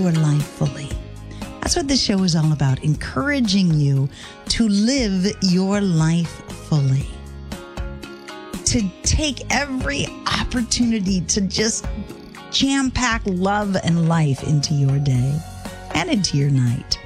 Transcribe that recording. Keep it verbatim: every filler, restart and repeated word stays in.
your life fully. That's what this show is all about, encouraging you to live your life fully. To take every opportunity to just jam-pack love and life into your day and into your night.